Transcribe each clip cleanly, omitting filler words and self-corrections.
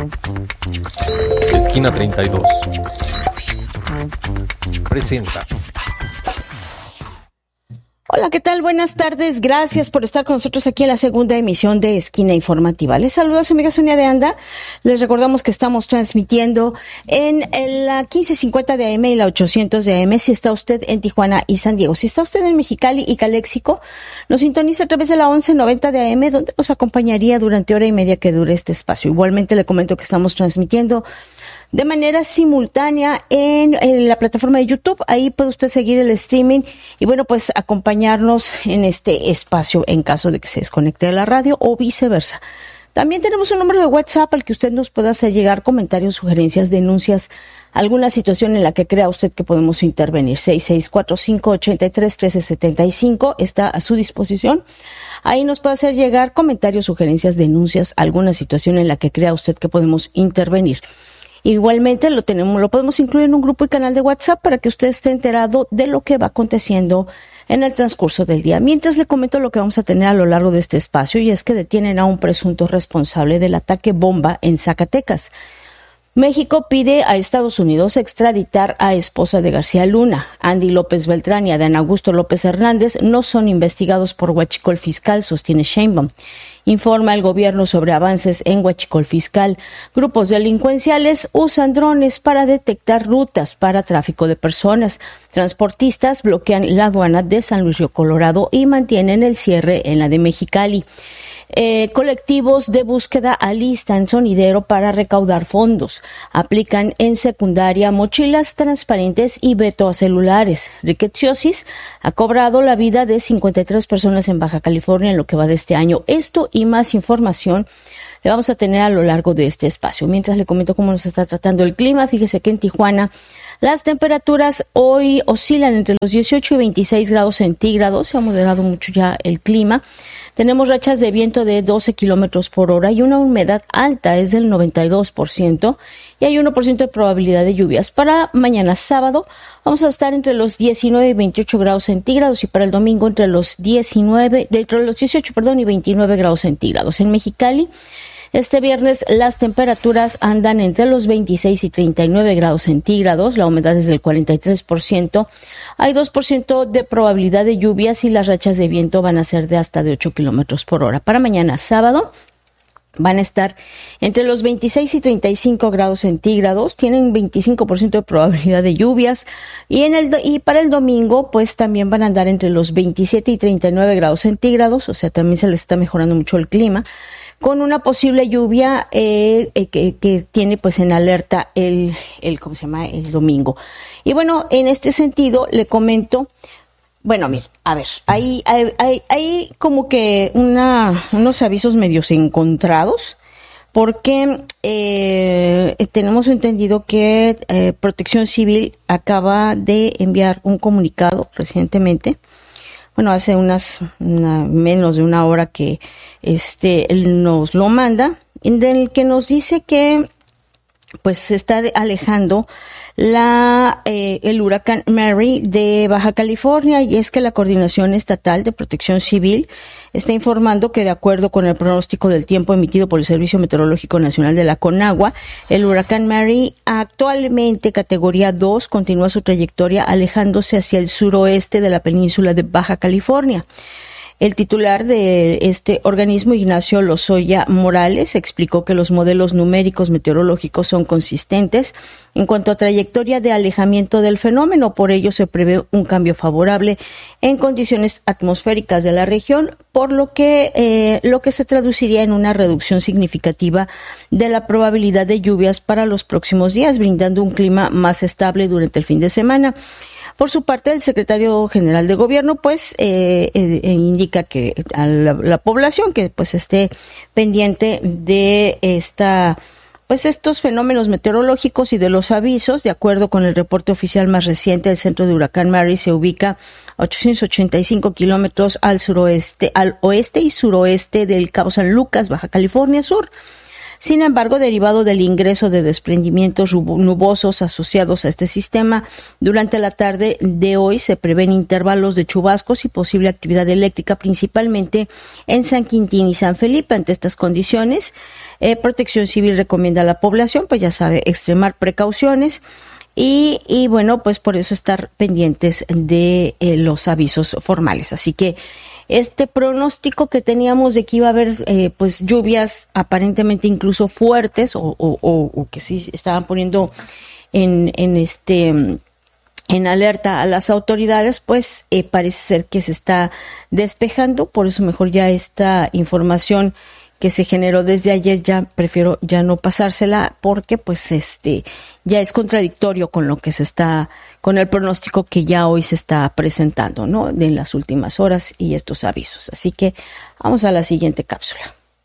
Esquina 32 presenta. Hola, ¿qué tal? Buenas tardes. Gracias por estar con nosotros aquí en la segunda emisión de Esquina Informativa. Les saluda su amiga Sonia de Anda. Les recordamos que estamos transmitiendo en la 1550 de AM y la 800 de AM si está usted en Tijuana y San Diego. Si está usted en Mexicali y Caléxico, nos sintoniza a través de la 1190 de AM, donde nos acompañaría durante hora y media que dure este espacio. Igualmente le comento que estamos transmitiendo de manera simultánea en la plataforma de YouTube. Ahí puede usted seguir el streaming y bueno, pues acompañarnos en este espacio en caso de que se desconecte de la radio o viceversa. También tenemos un número de WhatsApp al que usted nos pueda hacer llegar comentarios, sugerencias, denuncias, alguna situación en la que crea usted que podemos intervenir. 6645-831375 está a su disposición. Ahí nos puede hacer llegar comentarios, sugerencias, denuncias, alguna situación en la que crea usted que podemos intervenir. Igualmente lo podemos incluir en un grupo y canal de WhatsApp para que usted esté enterado de lo que va aconteciendo en el transcurso del día. Mientras le comento lo que vamos a tener a lo largo de este espacio, y es que detienen a un presunto responsable del ataque bomba en Zacatecas. México pide a Estados Unidos extraditar a esposa de García Luna. Andy López Beltrán y Adán Augusto López Hernández no son investigados por huachicol fiscal, sostiene Sheinbaum. Informa el gobierno sobre avances en huachicol fiscal. Grupos delincuenciales usan drones para detectar rutas para tráfico de personas. Transportistas bloquean la aduana de San Luis Río Colorado y mantienen el cierre en la de Mexicali. Colectivos de búsqueda alistan sonidero para recaudar fondos. Aplican en secundaria mochilas transparentes y veto a celulares. Rickettsiosis ha cobrado la vida de 53 personas en Baja California en lo que va de este año. Esto y más información le vamos a tener a lo largo de este espacio. Mientras le comento cómo nos está tratando el clima, fíjese que en Tijuana las temperaturas hoy oscilan entre los 18 y 26 grados centígrados. Se ha moderado mucho ya el clima. Tenemos rachas de viento de 12 kilómetros por hora y una humedad alta es del 92%. Y hay 1% de probabilidad de lluvias. Para mañana sábado vamos a estar entre los 19 y 28 grados centígrados y para el domingo entre los 18 y 29 grados centígrados. En Mexicali, este viernes las temperaturas andan entre los 26 y 39 grados centígrados, la humedad es del 43%, hay 2% de probabilidad de lluvias y las rachas de viento van a ser de hasta de 8 kilómetros por hora. Para mañana sábado van a estar entre los 26 y 35 grados centígrados, tienen 25% de probabilidad de lluvias y para el domingo pues también van a andar entre los 27 y 39 grados centígrados, o sea también se les está mejorando mucho el clima, con una posible lluvia que tiene pues en alerta el domingo. Y bueno, en este sentido le comento, bueno, mire, a ver, hay como que unos avisos medios encontrados, porque tenemos entendido que Protección Civil acaba de enviar un comunicado recientemente, bueno, hace menos de una hora que él nos lo manda, en el que nos dice que pues se está alejando el huracán Mary de Baja California, y es que la Coordinación Estatal de Protección Civil está informando que de acuerdo con el pronóstico del tiempo emitido por el Servicio Meteorológico Nacional de la Conagua, el huracán Mary, actualmente categoría 2, continúa su trayectoria alejándose hacia el suroeste de la península de Baja California. El titular de este organismo, Ignacio Lozoya Morales, explicó que los modelos numéricos meteorológicos son consistentes en cuanto a trayectoria de alejamiento del fenómeno. Por ello, se prevé un cambio favorable en condiciones atmosféricas de la región, por lo que se traduciría en una reducción significativa de la probabilidad de lluvias para los próximos días, brindando un clima más estable durante el fin de semana. Por su parte, el secretario general de gobierno pues indica que a la población que pues esté pendiente de estos fenómenos meteorológicos y de los avisos. De acuerdo con el reporte oficial más reciente, el centro de huracán Mary se ubica a 885 kilómetros al oeste y suroeste del Cabo San Lucas, Baja California Sur. Sin embargo, derivado del ingreso de desprendimientos nubosos asociados a este sistema, durante la tarde de hoy se prevén intervalos de chubascos y posible actividad eléctrica, principalmente en San Quintín y San Felipe. Ante estas condiciones, Protección Civil recomienda a la población, pues ya sabe, extremar precauciones y bueno, pues por eso estar pendientes de los avisos formales. Así que este pronóstico que teníamos de que iba a haber pues lluvias aparentemente incluso fuertes o que sí estaban poniendo en alerta a las autoridades, pues parece ser que se está despejando. Por eso mejor ya esta información que se generó desde ayer ya prefiero ya no pasársela, porque pues ya es contradictorio con lo que con el pronóstico que ya hoy se está presentando, ¿no? De las últimas horas y estos avisos. Así que vamos a la siguiente cápsula.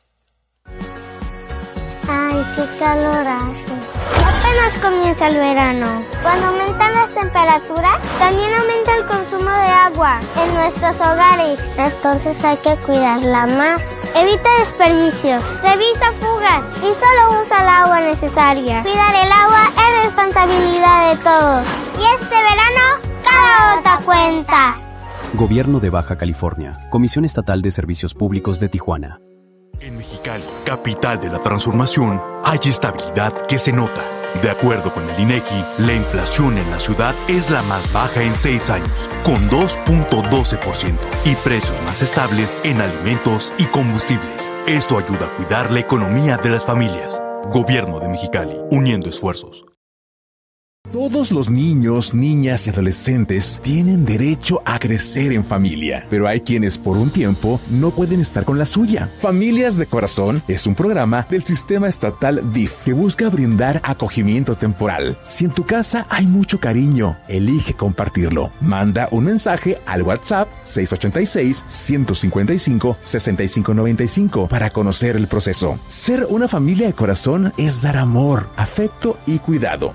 Ay, qué calor hace. Apenas comienza el verano. Cuando aumentan las temperaturas, también aumenta el consumo de agua en nuestros hogares. Entonces hay que cuidarla más. Evita desperdicios, revisa fugas y solo usa el agua necesaria. Cuidar el agua es responsabilidad de todos. Y este verano, cada gota cuenta. Gobierno de Baja California, Comisión Estatal de Servicios Públicos de Tijuana. En Mexicali, capital de la transformación, hay estabilidad que se nota. De acuerdo con el INEGI, la inflación en la ciudad es la más baja en 6 años, con 2.12%, y precios más estables en alimentos y combustibles. Esto ayuda a cuidar la economía de las familias. Gobierno de Mexicali, uniendo esfuerzos. Todos los niños, niñas y adolescentes tienen derecho a crecer en familia, pero hay quienes por un tiempo no pueden estar con la suya. Familias de Corazón es un programa del sistema estatal DIF que busca brindar acogimiento temporal. Si en tu casa hay mucho cariño, elige compartirlo. Manda un mensaje al WhatsApp 686-155-6595 para conocer el proceso. Ser una familia de corazón es dar amor, afecto y cuidado.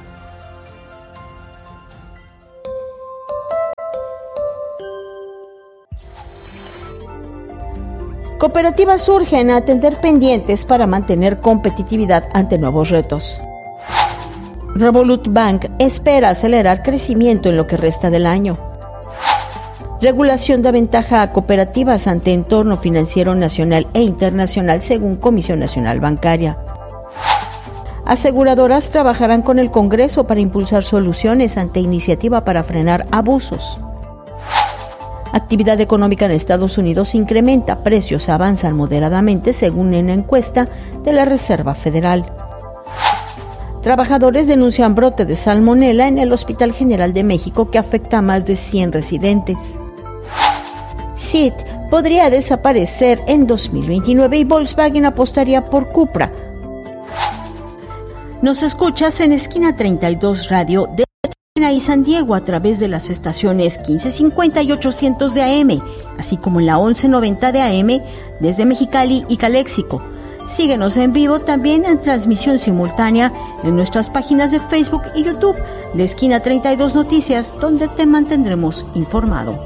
Cooperativas urgen a atender pendientes para mantener competitividad ante nuevos retos. Revolut Bank espera acelerar crecimiento en lo que resta del año. Regulación da ventaja a cooperativas ante entorno financiero nacional e internacional según Comisión Nacional Bancaria. Aseguradoras trabajarán con el Congreso para impulsar soluciones ante iniciativa para frenar abusos. Actividad económica en Estados Unidos incrementa, precios avanzan moderadamente según una encuesta de la Reserva Federal. Trabajadores denuncian brote de salmonela en el Hospital General de México que afecta a más de 100 residentes. SIT podría desaparecer en 2029 y Volkswagen apostaría por Cupra. Nos escuchas en Esquina 32 Radio de y San Diego a través de las estaciones 1550 y 800 de AM, así como en la 1190 de AM desde Mexicali y Caléxico. Síguenos en vivo también en transmisión simultánea en nuestras páginas de Facebook y YouTube de Esquina 32 Noticias, donde te mantendremos informado.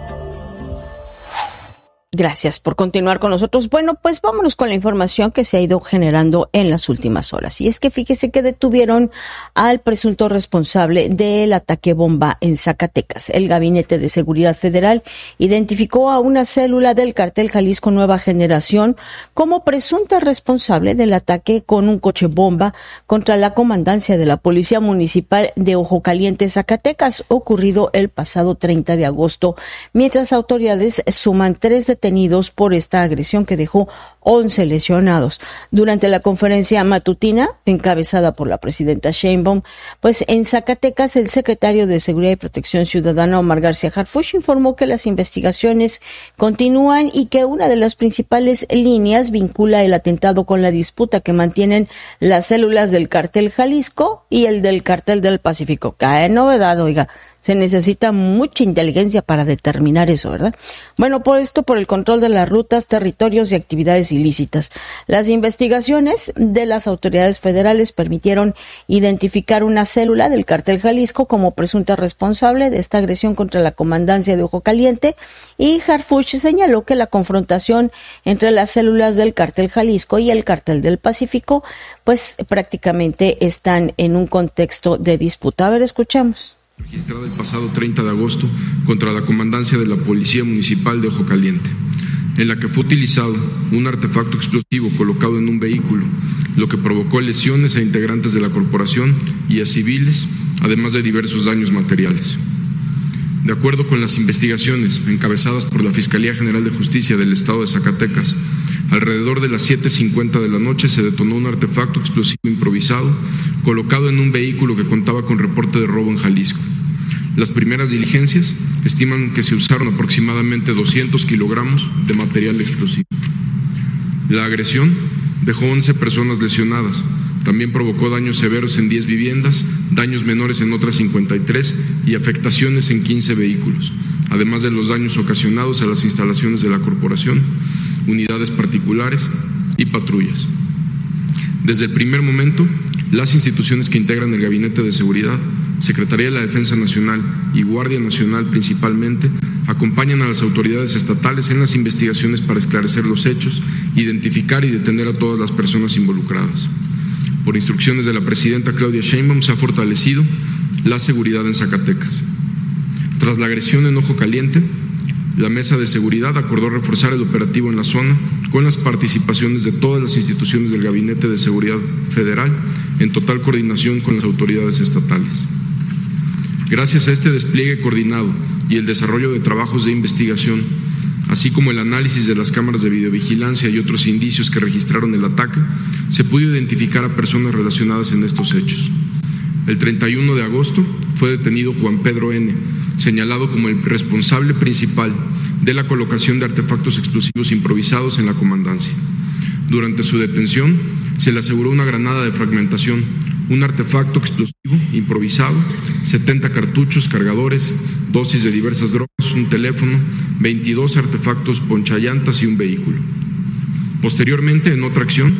Gracias por continuar con nosotros. Bueno, pues vámonos con la información que se ha ido generando en las últimas horas. Y es que fíjese que detuvieron al presunto responsable del ataque bomba en Zacatecas. El Gabinete de Seguridad Federal identificó a una célula del Cártel Jalisco Nueva Generación como presunta responsable del ataque con un coche bomba contra la comandancia de la Policía Municipal de Ojo Caliente, Zacatecas, ocurrido el pasado 30 de agosto, mientras autoridades suman 3 detenidos por esta agresión que dejó 11 lesionados. Durante la conferencia matutina, encabezada por la presidenta Sheinbaum, pues en Zacatecas, el secretario de Seguridad y Protección Ciudadana, Omar García Harfuch, informó que las investigaciones continúan y que una de las principales líneas vincula el atentado con la disputa que mantienen las células del Cártel Jalisco y el del Cártel del Pacífico. Cae novedad, oiga. Se necesita mucha inteligencia para determinar eso, ¿verdad? Bueno, por el control de las rutas, territorios y actividades ilícitas. Las investigaciones de las autoridades federales permitieron identificar una célula del Cártel Jalisco como presunta responsable de esta agresión contra la comandancia de Ojo Caliente, y Harfuch señaló que la confrontación entre las células del Cártel Jalisco y el Cártel del Pacífico, pues prácticamente están en un contexto de disputa. A ver, escuchamos. Registrada el pasado 30 de agosto contra la comandancia de la Policía Municipal de Ojo Caliente, en la que fue utilizado un artefacto explosivo colocado en un vehículo, lo que provocó lesiones a integrantes de la corporación y a civiles, además de diversos daños materiales. De acuerdo con las investigaciones encabezadas por la Fiscalía General de Justicia del Estado de Zacatecas, alrededor de las 7:50 de la noche se detonó un artefacto explosivo improvisado colocado en un vehículo que contaba con reporte de robo en Jalisco. Las primeras diligencias estiman que se usaron aproximadamente 200 kilogramos de material explosivo. La agresión dejó 11 personas lesionadas. También provocó daños severos en 10 viviendas, daños menores en otras 53 y afectaciones en 15 vehículos, además de los daños ocasionados a las instalaciones de la corporación, unidades particulares y patrullas. Desde el primer momento, las instituciones que integran el Gabinete de Seguridad, Secretaría de la Defensa Nacional y Guardia Nacional principalmente, acompañan a las autoridades estatales en las investigaciones para esclarecer los hechos, identificar y detener a todas las personas involucradas. Por instrucciones de la presidenta Claudia Sheinbaum se ha fortalecido la seguridad en Zacatecas. Tras la agresión en Ojo Caliente, la Mesa de Seguridad acordó reforzar el operativo en la zona con las participaciones de todas las instituciones del Gabinete de Seguridad Federal en total coordinación con las autoridades estatales. Gracias a este despliegue coordinado y el desarrollo de trabajos de investigación, así como el análisis de las cámaras de videovigilancia y otros indicios que registraron el ataque, se pudo identificar a personas relacionadas en estos hechos. El 31 de agosto fue detenido Juan Pedro N., señalado como el responsable principal de la colocación de artefactos explosivos improvisados en la comandancia. Durante su detención, se le aseguró una granada de fragmentación, un artefacto explosivo improvisado, 70 cartuchos, cargadores, dosis de diversas drogas, un teléfono, 22 artefactos ponchallantas y un vehículo. Posteriormente, en otra acción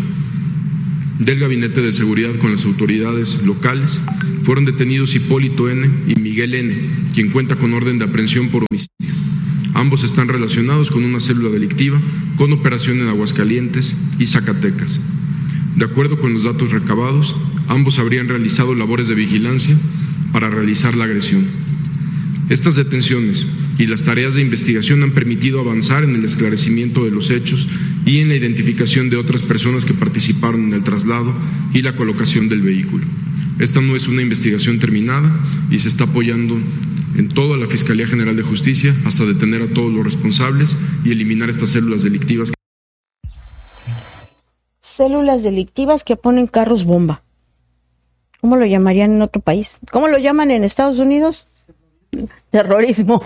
del Gabinete de Seguridad con las autoridades locales, fueron detenidos Hipólito N. y Miguel N., quien cuenta con orden de aprehensión por homicidio. Ambos están relacionados con una célula delictiva con operación en Aguascalientes y Zacatecas. De acuerdo con los datos recabados, ambos habrían realizado labores de vigilancia para realizar la agresión. Estas detenciones y las tareas de investigación han permitido avanzar en el esclarecimiento de los hechos y en la identificación de otras personas que participaron en el traslado y la colocación del vehículo. Esta no es una investigación terminada y se está apoyando en toda la Fiscalía General de Justicia hasta detener a todos los responsables y eliminar estas células delictivas. Células delictivas que ponen carros bomba. ¿Cómo lo llamarían en otro país? ¿Cómo lo llaman en Estados Unidos? Terrorismo.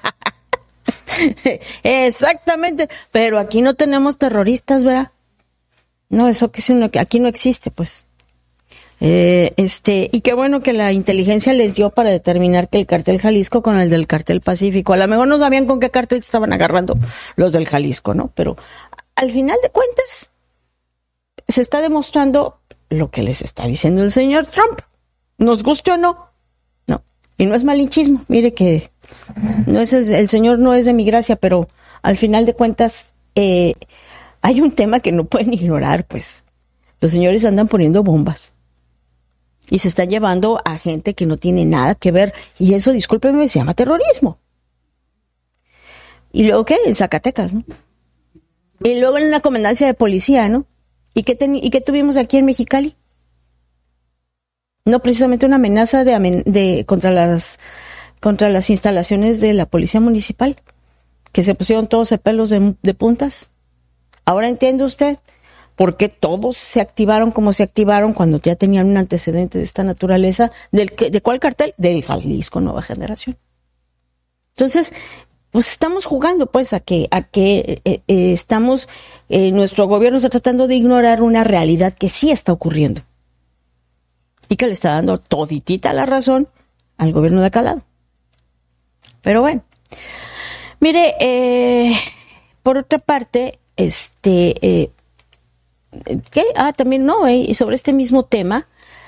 Exactamente. Pero aquí no tenemos terroristas, ¿verdad? No, eso que aquí no existe, pues. Y qué bueno que la inteligencia les dio para determinar que el Cártel Jalisco con el del Cártel Pacífico, a lo mejor no sabían con qué cártel estaban agarrando los del Jalisco, ¿no? Pero al final de cuentas se está demostrando lo que les está diciendo el señor Trump, nos guste o no. No, y no es malinchismo, mire que no es el señor no es de mi gracia, pero al final de cuentas hay un tema que no pueden ignorar, pues. Los señores andan poniendo bombas y se están llevando a gente que no tiene nada que ver, y eso, discúlpenme, se llama terrorismo. Y luego, ¿qué? En Zacatecas, ¿no? Y luego en la comandancia de policía, ¿no? ¿Y qué tuvimos aquí en Mexicali? No, precisamente una amenaza contra las instalaciones de la policía municipal, que se pusieron todos de pelos de puntas. Ahora entiende usted por qué todos se activaron como se activaron cuando ya tenían un antecedente de esta naturaleza. ¿De cuál cartel? Del Jalisco Nueva Generación. Entonces, pues estamos jugando pues a que estamos, nuestro gobierno está tratando de ignorar una realidad que sí está ocurriendo y que le está dando toditita la razón al gobierno de acá al lado. Pero bueno. Mire, por otra parte, ¿qué? También no, y sobre este mismo tema,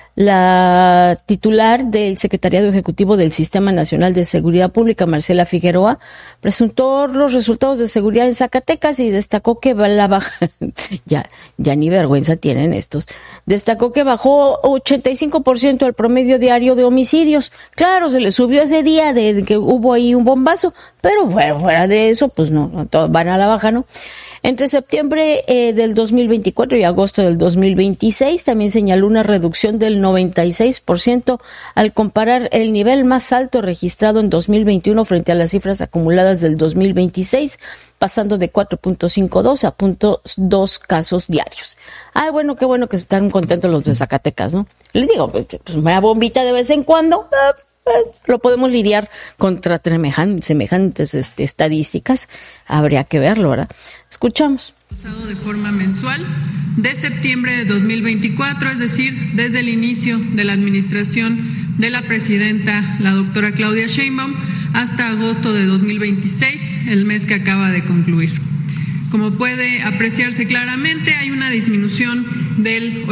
la titular del Secretariado Ejecutivo del Sistema Nacional de Seguridad Pública, Marcela Figueroa, presentó los resultados de seguridad en Zacatecas y destacó que la baja, ya ni vergüenza tienen estos, destacó que bajó 85% el promedio diario de homicidios. Claro, se le subió ese día de que hubo ahí un bombazo, pero bueno, fuera de eso, pues no todos van a la baja, ¿no? Entre septiembre del 2024 y agosto del 2026 también señaló una reducción del 96% al comparar el nivel más alto registrado en 2021 frente a las cifras acumuladas del 2026, pasando de 4.52 a 0.2 casos diarios. Bueno, qué bueno que están contentos los de Zacatecas, ¿no? Les digo, pues una bombita de vez en cuando, lo podemos lidiar contra semejantes estadísticas. Habría que verlo, ¿verdad? Escuchamos. De forma mensual de septiembre de 2024, es decir, desde el inicio de la administración de la presidenta, la doctora Claudia Sheinbaum, hasta agosto de 2026, el mes que acaba de concluir. Como puede apreciarse claramente, hay una disminución del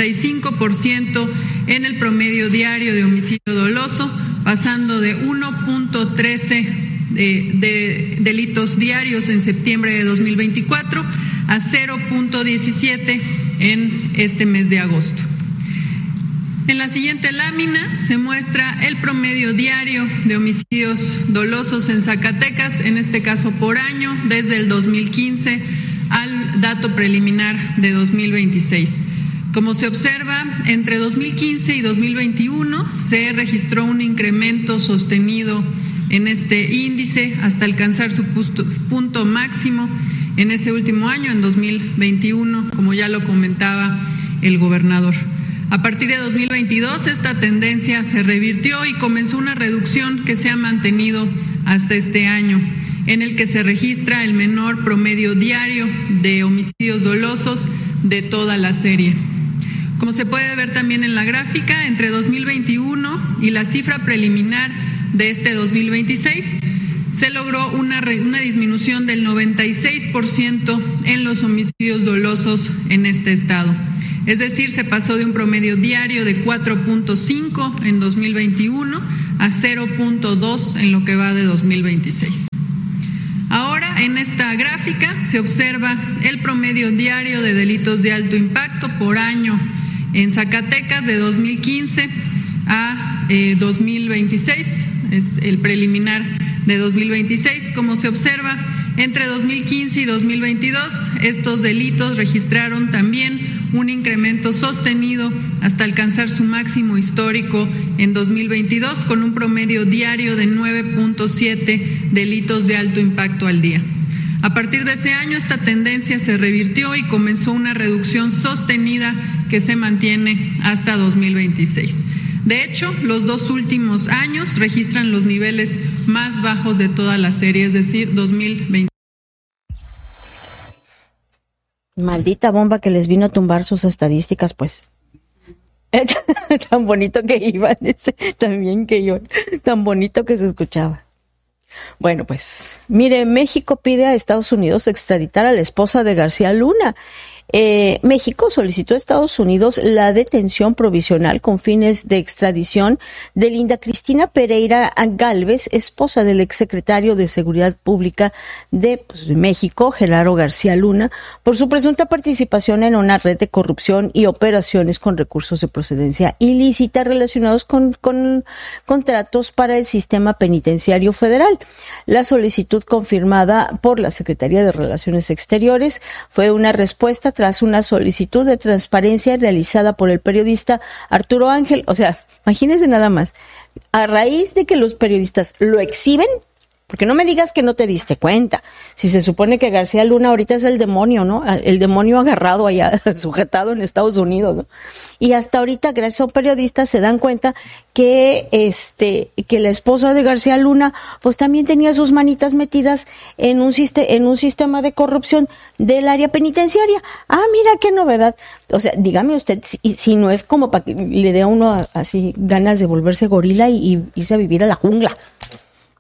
85% en el promedio diario de homicidio doloso, pasando de 1.13 de delitos diarios en septiembre de 2024 a 0.17 en este mes de agosto. En la siguiente lámina se muestra el promedio diario de homicidios dolosos en Zacatecas, en este caso por año, desde el 2015 al dato preliminar de 2026. Como se observa, entre 2015 y 2021 se registró un incremento sostenido en este índice hasta alcanzar su punto máximo en ese último año, en 2021, como ya lo comentaba el gobernador. A partir de 2022, esta tendencia se revirtió y comenzó una reducción que se ha mantenido hasta este año, en el que se registra el menor promedio diario de homicidios dolosos de toda la serie. Como se puede ver también en la gráfica, entre 2021 y la cifra preliminar de este 2026, se logró una disminución del 96% en los homicidios dolosos en este estado. Es decir, se pasó de un promedio diario de 4.5 en 2021 a 0.2 en lo que va de 2026. Ahora, en esta gráfica se observa el promedio diario de delitos de alto impacto por año en Zacatecas de 2015 a 2026, es el preliminar de 2026. Como se observa, entre 2015 y 2022, estos delitos registraron también un incremento sostenido hasta alcanzar su máximo histórico en 2022, con un promedio diario de 9.7 delitos de alto impacto al día. A partir de ese año, esta tendencia se revirtió y comenzó una reducción sostenida que se mantiene hasta 2026. De hecho, los dos últimos años registran los niveles más bajos de toda la serie, es decir, 2020. Maldita bomba que les vino a tumbar sus estadísticas, pues. Tan bonito que iba, también que yo, tan bonito que se escuchaba. Bueno, pues, mire, México pide a Estados Unidos extraditar a la esposa de García Luna. México solicitó a Estados Unidos la detención provisional con fines de extradición de Linda Cristina Pereira Gálvez, esposa del exsecretario de Seguridad Pública de México, Genaro García Luna, por su presunta participación en una red de corrupción y operaciones con recursos de procedencia ilícita relacionados con contratos para el sistema penitenciario federal. La solicitud confirmada por la Secretaría de Relaciones Exteriores fue una respuesta tras una solicitud de transparencia realizada por el periodista Arturo Ángel. O sea, imagínense nada más, a raíz de que los periodistas lo exhiben, porque no me digas que no te diste cuenta, si se supone que García Luna ahorita es el demonio, ¿no? El demonio agarrado allá, sujetado en Estados Unidos, ¿no? Y hasta ahorita, gracias a un periodista, se dan cuenta que que la esposa de García Luna pues también tenía sus manitas metidas en un sistema de corrupción del área penitenciaria. Mira qué novedad. O sea, dígame usted si no es como para que le dé a uno así ganas de volverse gorila y irse a vivir a la jungla.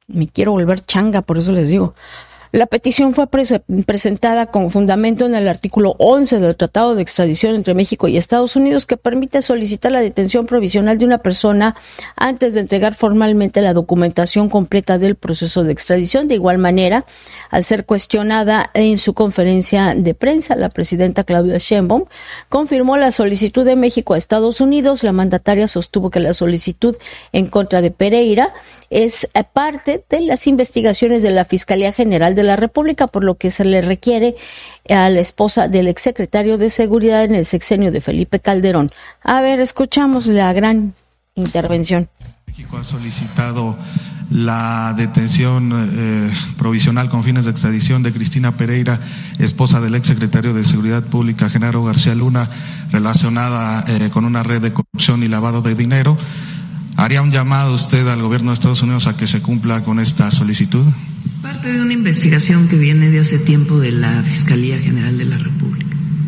Me quiero volver changa, por eso les digo. La petición fue presentada con fundamento en el artículo 11 del Tratado de Extradición entre México y Estados Unidos, que permite solicitar la detención provisional de una persona antes de entregar formalmente la documentación completa del proceso de extradición. De igual manera, al ser cuestionada en su conferencia de prensa, la presidenta Claudia Sheinbaum confirmó la solicitud de México a Estados Unidos. La mandataria sostuvo que la solicitud en contra de Pereira es parte de las investigaciones de la Fiscalía General de la República, por lo que se le requiere a la esposa del exsecretario de Seguridad en el sexenio de Felipe Calderón. A ver, escuchamos la gran intervención. México ha solicitado la detención provisional con fines de extradición de Cristina Pereira, esposa del exsecretario de Seguridad Pública, Genaro García Luna, relacionada con una red de corrupción y lavado de dinero. ¿Haría un llamado usted al gobierno de Estados Unidos a que se cumpla con esta solicitud? Parte de una investigación que viene de hace tiempo de la Fiscalía General de la República.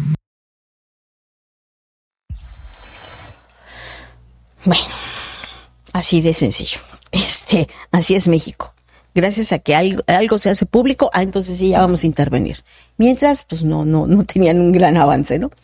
Bueno, así de sencillo. Así es México. Gracias a que algo se hace público, entonces sí, ya vamos a intervenir. Mientras, pues no tenían un gran avance, ¿no?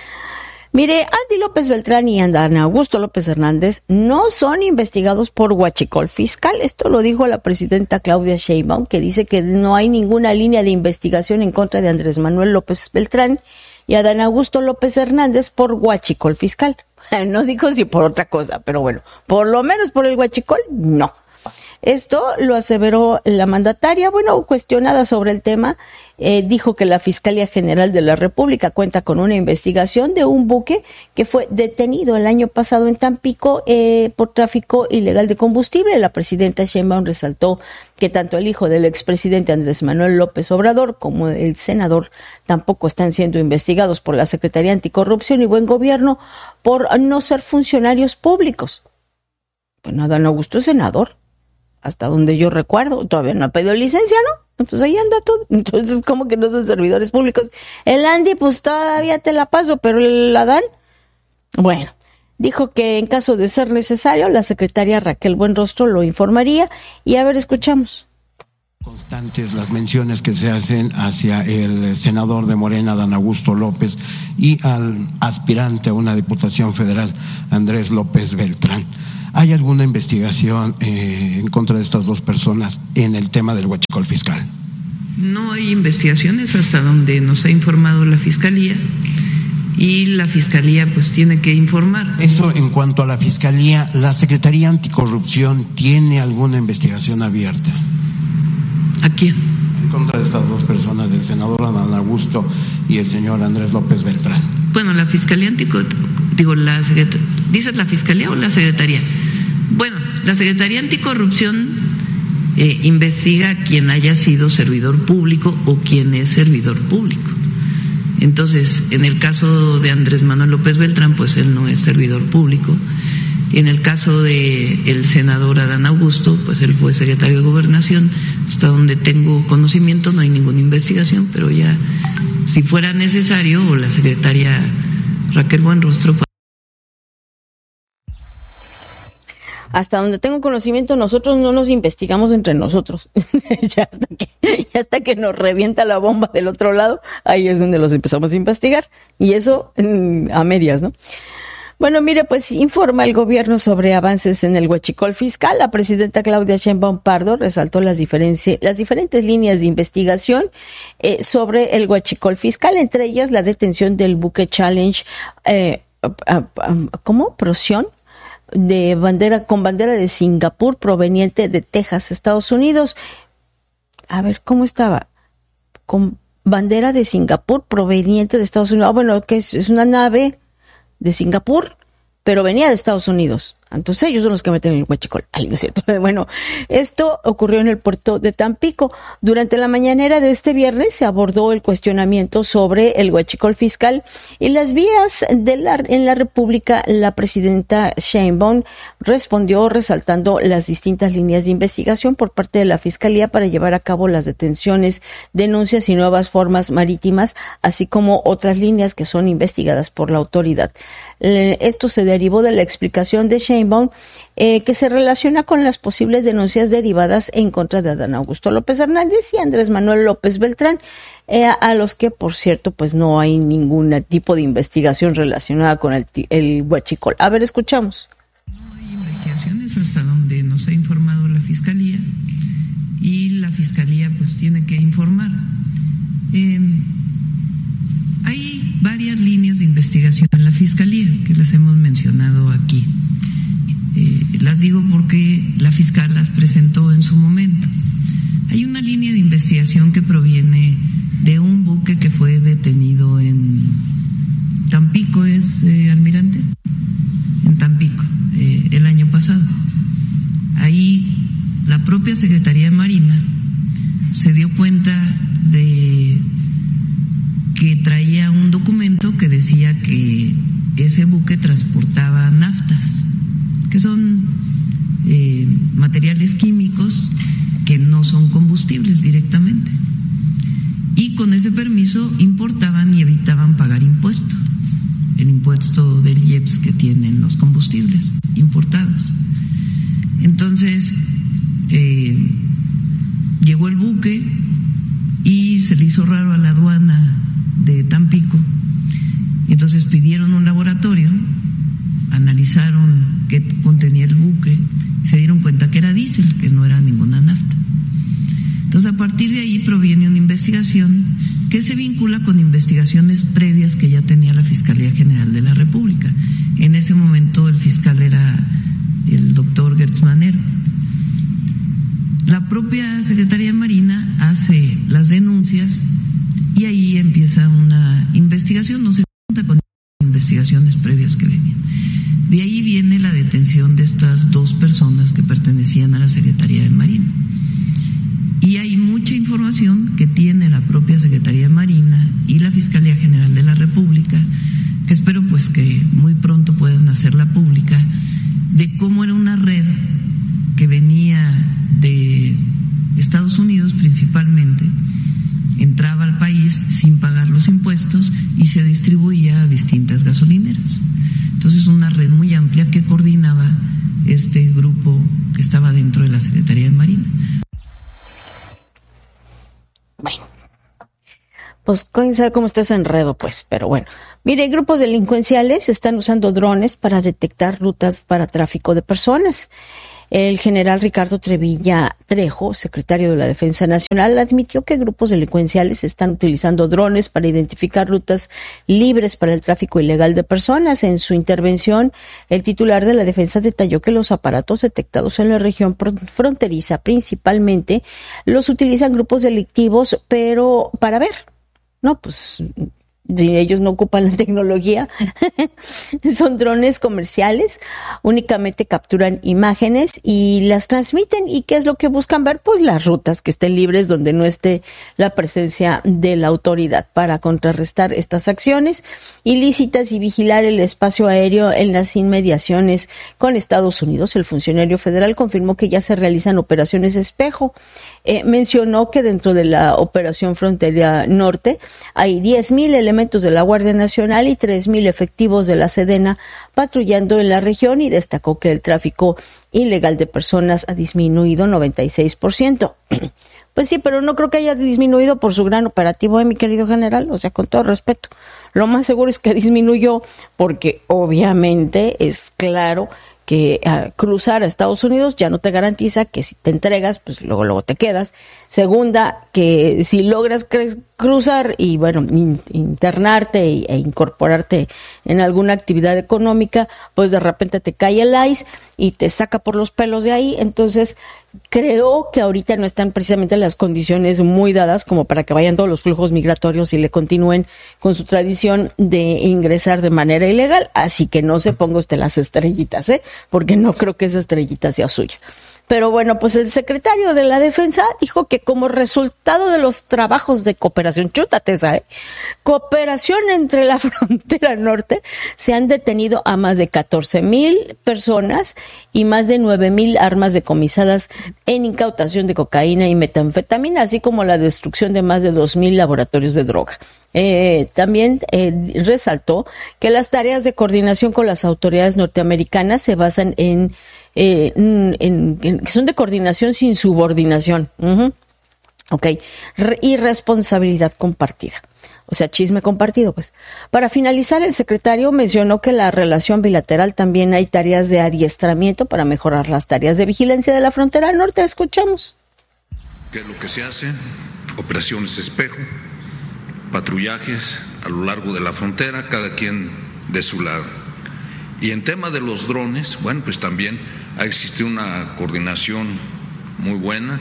Mire, Andy López Beltrán y Adán Augusto López Hernández no son investigados por huachicol fiscal. Esto lo dijo la presidenta Claudia Sheinbaum, que dice que no hay ninguna línea de investigación en contra de Andrés Manuel López Beltrán y Adán Augusto López Hernández por huachicol fiscal. No dijo si por otra cosa, pero bueno, por lo menos por el huachicol, no. Esto lo aseveró la mandataria, cuestionada sobre el tema, dijo que la Fiscalía General de la República cuenta con una investigación de un buque que fue detenido el año pasado en Tampico por tráfico ilegal de combustible. La presidenta Sheinbaum resaltó que tanto el hijo del expresidente Andrés Manuel López Obrador como el senador tampoco están siendo investigados por la Secretaría Anticorrupción y Buen Gobierno por no ser funcionarios públicos. Bueno, Adán Augusto es senador. Hasta donde yo recuerdo, todavía no ha pedido licencia, ¿no? Pues ahí anda todo. Entonces, ¿cómo que no son servidores públicos? El Andy, pues todavía te la paso, pero el Adán, bueno, dijo que en caso de ser necesario, la secretaria Raquel Buenrostro lo informaría. Y a ver, escuchamos. Constantes las menciones que se hacen hacia el senador de Morena, Adán Augusto López, y al aspirante a una diputación federal, Andrés López Beltrán. ¿Hay alguna investigación en contra de estas dos personas en el tema del huachicol fiscal? No hay investigaciones hasta donde nos ha informado la Fiscalía, y la Fiscalía pues tiene que informar. Eso en cuanto a la Fiscalía, ¿la Secretaría Anticorrupción tiene alguna investigación abierta? ¿A quién? En contra de estas dos personas, del senador Adán Augusto y el señor Andrés López Beltrán. Bueno, la Fiscalía ¿dices la Fiscalía o la Secretaría? Bueno, la Secretaría Anticorrupción investiga a quien haya sido servidor público o quien es servidor público. Entonces, en el caso de Andrés Manuel López Beltrán, pues él no es servidor público. En el caso de el senador Adán Augusto, pues él fue secretario de Gobernación. Hasta donde tengo conocimiento no hay ninguna investigación, pero ya si fuera necesario, o la secretaria Raquel Buenrostro. Hasta donde tengo conocimiento, nosotros no nos investigamos entre nosotros. ya hasta que nos revienta la bomba del otro lado, ahí es donde los empezamos a investigar. Y eso a medias, ¿no? Bueno, mire, pues informa el gobierno sobre avances en el huachicol fiscal. La presidenta Claudia Sheinbaum Pardo resaltó las diferentes líneas de investigación sobre el huachicol fiscal, entre ellas la detención del buque Challenge, Procyon, con bandera de Singapur proveniente de Texas, Estados Unidos. A ver, ¿cómo estaba? Con bandera de Singapur proveniente de Estados Unidos. Bueno, que es una nave de Singapur, pero venía de Estados Unidos. Entonces ellos son los que meten el huachicol. Ay, no es cierto. Bueno, esto ocurrió en el puerto de Tampico. Durante la mañanera de este viernes se abordó el cuestionamiento sobre el huachicol fiscal y las vías en la República. La presidenta Sheinbaum respondió resaltando las distintas líneas de investigación por parte de la Fiscalía para llevar a cabo las detenciones, denuncias y nuevas formas marítimas, así como otras líneas que son investigadas por la autoridad. Esto se derivó de la explicación de Sheinbaum Sheinbaum, que se relaciona con las posibles denuncias derivadas en contra de Adán Augusto López Hernández y Andrés Manuel López Beltrán, a los que, por cierto, pues no hay ningún tipo de investigación relacionada con el huachicol. A ver, escuchamos. No hay investigaciones hasta donde nos ha informado la Fiscalía, y la Fiscalía pues tiene que informar. Hay varias líneas de investigación en la Fiscalía que las hemos mencionado aquí. Las digo porque la fiscal las presentó en su momento. Hay una línea de investigación que proviene de un buque que fue detenido en Tampico, ¿es almirante? En Tampico, el año pasado. Ahí la propia Secretaría de Marina se dio cuenta de que traía un documento que decía que ese buque transportaba naftas, que son materiales químicos que no son combustibles directamente. Y con ese permiso importaban y evitaban pagar impuestos, el impuesto del IEPS que tienen los combustibles importados. Entonces, llegó el buque y se le hizo raro a la aduana de Tampico. Entonces pidieron un laboratorio, analizaron qué contenía el buque y se dieron cuenta que era diésel, que no era ninguna nafta. Entonces, a partir de ahí proviene una investigación que se vincula con investigaciones previas que ya tenía la Fiscalía General de la República. En ese momento el fiscal era el doctor Gertz Manero. La propia Secretaría de Marina hace las denuncias y ahí empieza una investigación, no se cuenta con investigaciones previas que venían. De ahí viene la detención de estas dos personas que pertenecían a la Secretaría de Marina. Y hay mucha información que tiene la propia Secretaría de Marina y la Fiscalía General de la República, que espero pues que muy pronto puedan hacerla pública, de cómo era una red que venía de Estados Unidos principalmente, entraba al país sin pagar los impuestos y se distribuía a distintas gasolineras. Entonces, una red muy amplia que coordinaba este grupo que estaba dentro de la Secretaría de Marina. Bueno, pues quién sabe cómo está ese enredo, pues, pero bueno. Mire, grupos delincuenciales están usando drones para detectar rutas para tráfico de personas. El general Ricardo Trevilla Trejo, secretario de la Defensa Nacional, admitió que grupos delincuenciales están utilizando drones para identificar rutas libres para el tráfico ilegal de personas. En su intervención, el titular de la Defensa detalló que los aparatos detectados en la región fronteriza principalmente los utilizan grupos delictivos, pero para ver, no, pues si ellos no ocupan la tecnología, son drones comerciales, únicamente capturan imágenes y las transmiten. ¿Y qué es lo que buscan ver? Pues las rutas que estén libres donde no esté la presencia de la autoridad, para contrarrestar estas acciones ilícitas y vigilar el espacio aéreo en las inmediaciones con Estados Unidos. El funcionario federal confirmó que ya se realizan operaciones espejo. Mencionó que dentro de la operación Frontera Norte hay 10,000 elementos de la Guardia Nacional y 3,000 efectivos de la Sedena patrullando en la región, y destacó que el tráfico ilegal de personas ha disminuido 96%. Pues sí, pero no creo que haya disminuido por su gran operativo, mi querido general, o sea, con todo respeto. Lo más seguro es que disminuyó porque obviamente es claro que cruzar a Estados Unidos ya no te garantiza que si te entregas, pues luego te quedas. Segunda, que si logras cruzar y bueno, internarte e incorporarte en alguna actividad económica, pues de repente te cae el ICE y te saca por los pelos de ahí. Entonces, creo que ahorita no están precisamente las condiciones muy dadas como para que vayan todos los flujos migratorios y le continúen con su tradición de ingresar de manera ilegal. Así que no se ponga usted las estrellitas, porque no creo que esa estrellita sea suya. Pero bueno, pues el secretario de la Defensa dijo que como resultado de los trabajos de cooperación, chútate esa, cooperación entre la frontera norte, se han detenido a más de 14,000 personas y más de 9,000 armas decomisadas en incautación de cocaína y metanfetamina, así como la destrucción de más de 2,000 laboratorios de droga. También resaltó que las tareas de coordinación con las autoridades norteamericanas se basan en que son de coordinación sin subordinación. Y responsabilidad compartida. O sea, chisme compartido, pues. Para finalizar, el secretario mencionó que en la relación bilateral también hay tareas de adiestramiento para mejorar las tareas de vigilancia de la frontera norte. Escuchamos. ¿Qué es lo que se hace? Operaciones espejo, patrullajes a lo largo de la frontera, cada quien de su lado. Y en tema de los drones, bueno, pues también ha existido una coordinación muy buena.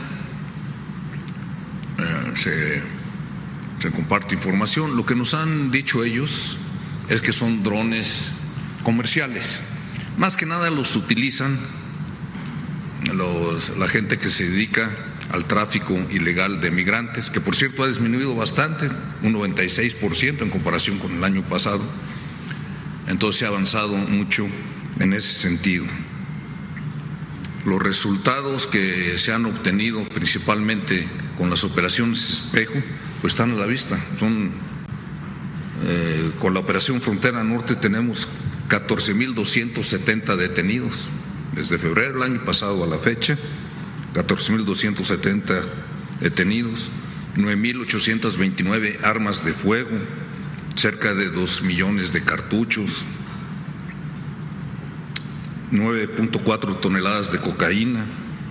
Se comparte información. Lo que nos han dicho ellos es que son drones comerciales. Más que nada los utilizan la gente que se dedica al tráfico ilegal de migrantes, que por cierto ha disminuido bastante, un 96% en comparación con el año pasado. Entonces se ha avanzado mucho en ese sentido. Los resultados que se han obtenido principalmente con las operaciones espejo, pues están a la vista. Con la operación Frontera Norte tenemos 14.270 detenidos. Desde febrero del año pasado a la fecha, 14.270 detenidos, 9.829 armas de fuego, cerca de 2 millones de cartuchos, 9.4 toneladas de cocaína,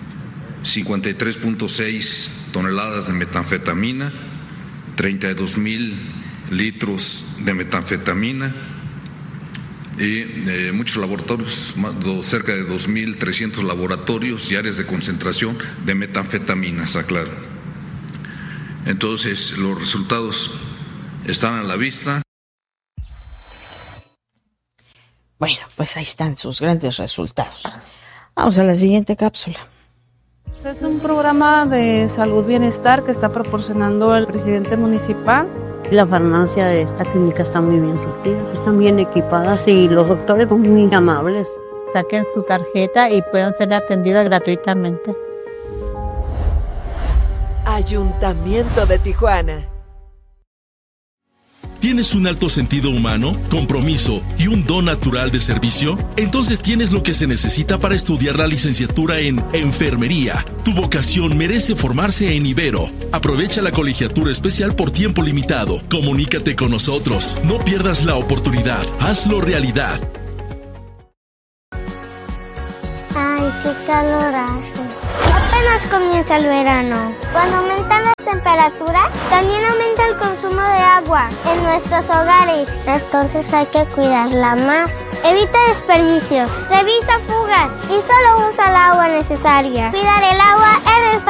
53.6 toneladas de metanfetamina, 32,000 litros de metanfetamina y muchos laboratorios, cerca de 2.300 laboratorios y áreas de concentración de metanfetaminas, aclaro. Entonces, los resultados están a la vista. Bueno, pues ahí están sus grandes resultados. Vamos a la siguiente cápsula. Es un programa de salud bienestar que está proporcionando el presidente municipal. La farmacia de esta clínica está muy bien surtida, están bien equipadas y los doctores son muy amables. Saquen su tarjeta y puedan ser atendidas gratuitamente. Ayuntamiento de Tijuana. ¿Tienes un alto sentido humano, compromiso y un don natural de servicio? Entonces tienes lo que se necesita para estudiar la licenciatura en Enfermería. Tu vocación merece formarse en Ibero. Aprovecha la colegiatura especial por tiempo limitado. Comunícate con nosotros. No pierdas la oportunidad. Hazlo realidad. Ay, qué calor hace. Apenas comienza el verano. Cuando aumentan las temperaturas, también aumenta el consumo de agua en nuestros hogares. Entonces hay que cuidarla más. Evita desperdicios, revisa fugas y solo usa el agua necesaria. Cuidar el agua es